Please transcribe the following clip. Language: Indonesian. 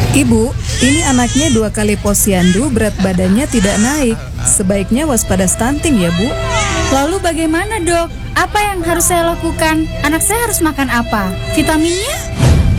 Ibu, ini anaknya 2 kali posyandu, berat badannya tidak naik. Sebaiknya waspada stunting ya, Bu. Lalu bagaimana, Dok? Apa yang harus saya lakukan? Anak saya harus makan apa? Vitaminnya?